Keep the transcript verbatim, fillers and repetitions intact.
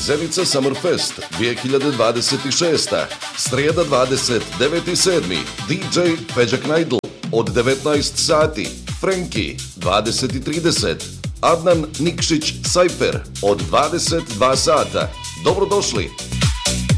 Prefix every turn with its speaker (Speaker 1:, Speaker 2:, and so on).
Speaker 1: Zenica Summerfest dvije hiljade dvadeset šest. Srijeda dvadeset deveti sedmi D J Feđa Knajdl od devetnaest sati. Frenki dvadeset i trideset. Adnan Nikšić Cypher od dvadeset dva sata. Dobrodošli!